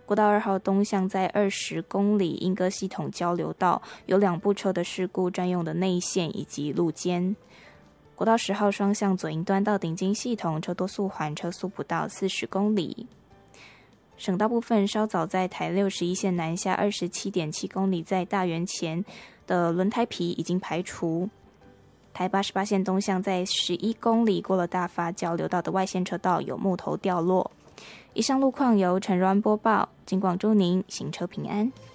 国道2号东向在20公里莺歌系统交流道有2部车的事故占用的内线以及路肩。国道10号双向左营端到顶金系统车多速缓，车速不到40公里。省道部分，稍早在台61线南下27.7公里，在大园前的轮胎皮已经排除。台88线东向在11公里过了大发交流道的外线车道有木头掉落。以上路况由陈若安播报，金广祝您行车平安。